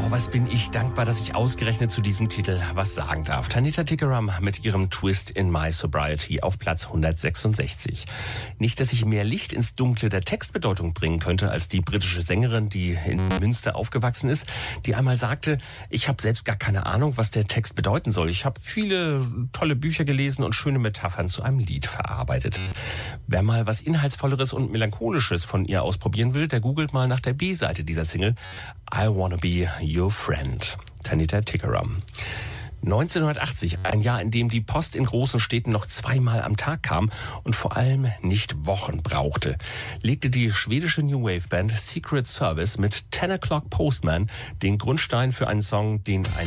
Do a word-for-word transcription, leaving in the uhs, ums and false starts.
was bin ich dankbar, dass ich ausgerechnet zu diesem Titel was sagen darf. Tanita Tikaram mit ihrem Twist in My Sobriety auf Platz hundertsechsundsechzig. Nicht, dass ich mehr Licht ins Dunkle der Textbedeutung bringen könnte als die britische Sängerin, die in Münster aufgewachsen ist, die einmal sagte, ich habe selbst gar keine Ahnung, was der Text bedeuten soll. Ich habe viele tolle Bücher gelesen und schöne Metaphern zu einem Lied verarbeitet. Wer mal was Inhaltsvolleres und Melancholisches von ihr ausprobieren will, der googelt mal nach der B-Seite dieser Single I Wanna Be Your Friend. Tanita Tikaram. neunzehnhundertachtzig, ein Jahr, in dem die Post in großen Städten noch zweimal am Tag kam und vor allem nicht Wochen brauchte, legte die schwedische New Wave Band Secret Service mit Ten O'Clock Postman den Grundstein für einen Song, den ein